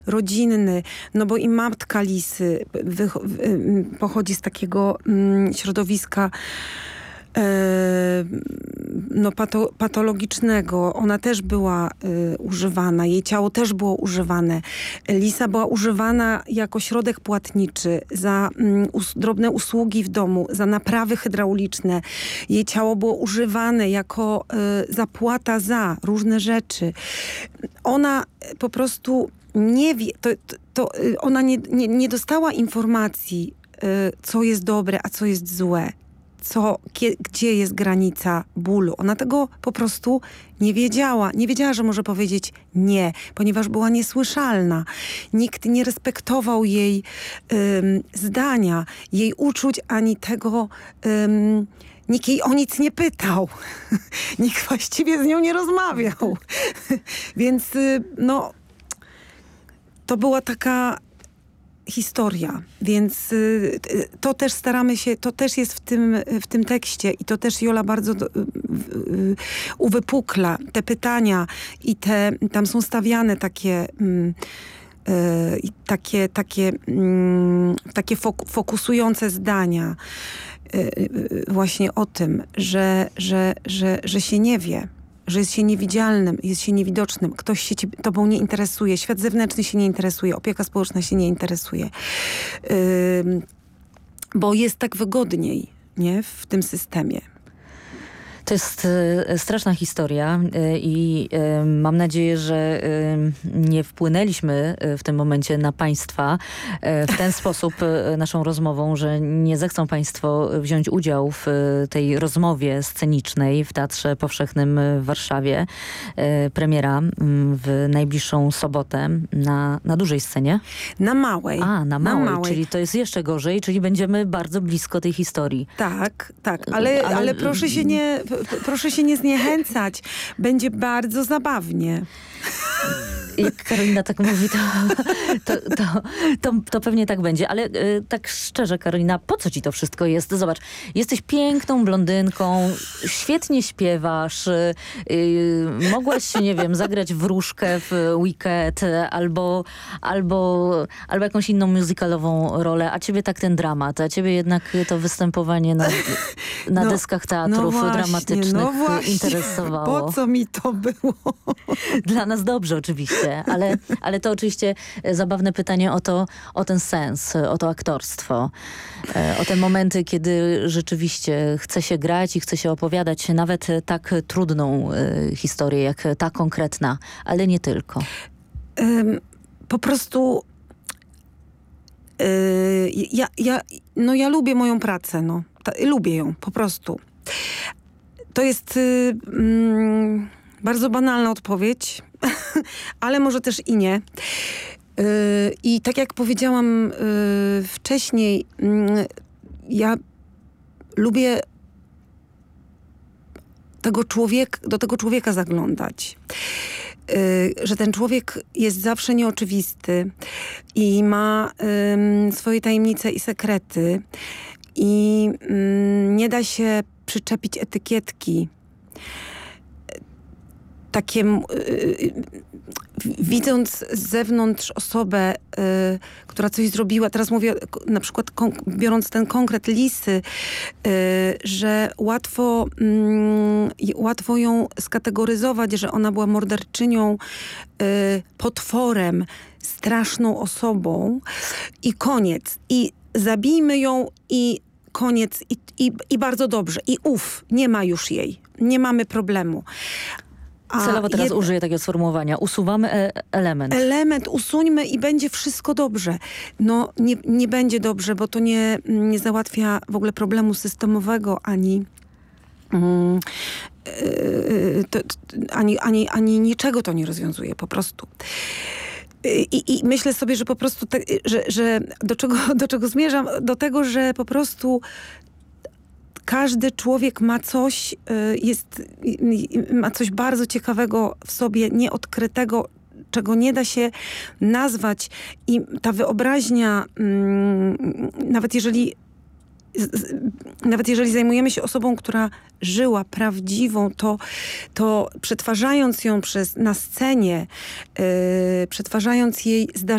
rodzinny, no bo i matka Lisy pochodzi z takiego środowiska no patologicznego. Ona też była używana. Jej ciało też było używane. Lisa była używana jako środek płatniczy za drobne usługi w domu, za naprawy hydrauliczne. Jej ciało było używane jako zapłata za różne rzeczy. Ona po prostu nie wie, ona nie dostała informacji, co jest dobre, a co jest złe. Gdzie jest granica bólu. Ona tego po prostu nie wiedziała. Nie wiedziała, że może powiedzieć nie, ponieważ była niesłyszalna. Nikt nie respektował jej zdania, jej uczuć, ani tego... nikt jej o nic nie pytał. Nikt właściwie z nią nie rozmawiał. Więc no... To była taka historia, więc to też staramy się, to też jest w tym tekście i to też Jola bardzo uwypukla te pytania i tam są stawiane takie fokusujące zdania właśnie o tym, że się nie wie, że jest się niewidzialnym, jest się niewidocznym, ktoś się tobą nie interesuje, świat zewnętrzny się nie interesuje, opieka społeczna się nie interesuje. Bo jest tak wygodniej, nie? W tym systemie. To jest straszna historia i mam nadzieję, że nie wpłynęliśmy w tym momencie na państwa w ten sposób naszą rozmową, że nie zechcą państwo wziąć udziału w tej rozmowie scenicznej w Teatrze Powszechnym w Warszawie. Premiera w najbliższą sobotę na dużej scenie. Na małej. Na małej, czyli to jest jeszcze gorzej, czyli będziemy bardzo blisko tej historii. Tak, ale proszę się nie zniechęcać. Będzie bardzo zabawnie. Jak Karolina tak mówi, to pewnie tak będzie. Ale tak szczerze, Karolina, po co ci to wszystko jest? Zobacz, jesteś piękną blondynką, świetnie śpiewasz, mogłaś, nie wiem, zagrać wróżkę w Wicked albo jakąś inną musicalową rolę, a ciebie tak ten dramat, a ciebie jednak to występowanie na deskach teatrów dramatycznych interesowało. Po co mi to było? Dla nas dobrze oczywiście, ale to oczywiście zabawne pytanie o ten sens, o to aktorstwo, o te momenty, kiedy rzeczywiście chce się grać i chce się opowiadać nawet tak trudną historię, jak ta konkretna, ale nie tylko. Po prostu ja lubię moją pracę, lubię ją po prostu. To jest bardzo banalna odpowiedź, ale może też i nie. I tak jak powiedziałam wcześniej, ja lubię do tego człowieka zaglądać. Że ten człowiek jest zawsze nieoczywisty i ma swoje tajemnice i sekrety i nie da się przyczepić etykietki. Widząc z zewnątrz osobę, która coś zrobiła, teraz mówię na przykład biorąc ten konkret Lisy, że łatwo ją skategoryzować, że ona była morderczynią, potworem, straszną osobą i koniec. I zabijmy ją i koniec. I bardzo dobrze. I nie ma już jej. Nie mamy problemu. Celowo teraz użyję takiego sformułowania. Usuwamy element. Element usuńmy i będzie wszystko dobrze. No nie będzie dobrze, bo to nie załatwia w ogóle problemu systemowego, ani niczego to nie rozwiązuje po prostu. I myślę sobie, że po prostu, że do czego zmierzam? Do tego, że po prostu każdy człowiek ma coś bardzo ciekawego w sobie, nieodkrytego, czego nie da się nazwać. I ta wyobraźnia, nawet jeżeli zajmujemy się osobą, która żyła prawdziwą, to przetwarzając ją na scenie, przetwarzając jej zdarzenia,